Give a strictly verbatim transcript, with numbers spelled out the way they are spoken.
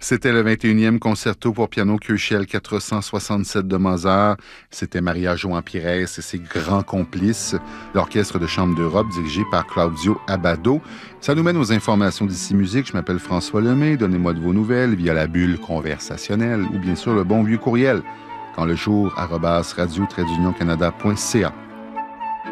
C'était le vingt et unième concerto pour piano Köchel quatre cent soixante-sept de Mozart. C'était Maria João Pires et ses grands complices, l'Orchestre de chambre d'Europe dirigé par Claudio Abbado. Ça nous mène aux informations d'ici musique. Je m'appelle François Lemay. Donnez-moi de vos nouvelles via la bulle conversationnelle ou bien sûr le bon vieux courriel quand le jour arobase radio-canada point c a.